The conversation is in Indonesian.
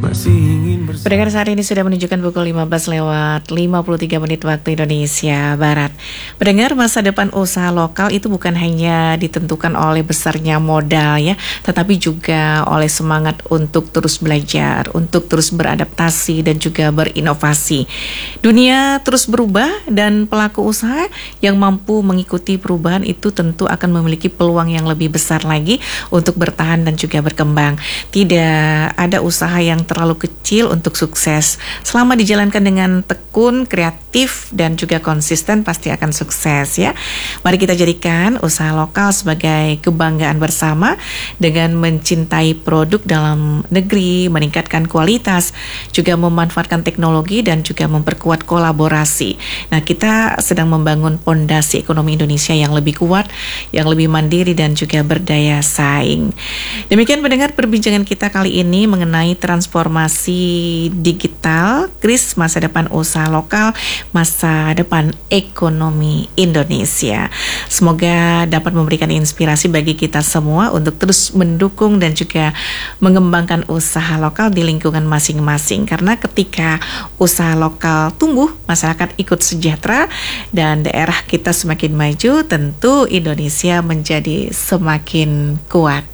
Pendengar, saat ini sudah menunjukkan pukul 15 lewat 53 menit waktu Indonesia Barat. Pendengar, masa depan usaha lokal itu bukan hanya ditentukan oleh besarnya modal ya, tetapi juga oleh semangat untuk terus belajar, untuk terus beradaptasi dan juga berinovasi. Dunia terus berubah dan pelaku usaha yang mampu mengikuti perubahan itu tentu akan memiliki peluang yang lebih besar lagi untuk bertahan dan juga berkembang. Tidak ada usaha yang terlalu kecil untuk sukses. Selama dijalankan dengan tekun, kreatif, dan juga konsisten, pasti akan sukses ya. Mari kita jadikan usaha lokal sebagai kebanggaan bersama dengan mencintai produk dalam negeri, meningkatkan kualitas, juga memanfaatkan teknologi dan juga memperkuat kolaborasi. Nah, kita sedang membangun pondasi ekonomi Indonesia yang lebih kuat, yang lebih mandiri dan juga berdaya saing. Demikian pendengar perbincangan kita kali ini mengenai transformasi digital, kris masa depan usaha lokal, masa depan ekonomi Indonesia. Semoga dapat memberikan inspirasi bagi kita semua untuk terus mendukung dan juga mengembangkan usaha lokal di lingkungan masing-masing. Karena ketika usaha lokal tumbuh, masyarakat ikut sejahtera dan daerah kita semakin maju, tentu Indonesia menjadi semakin kuat.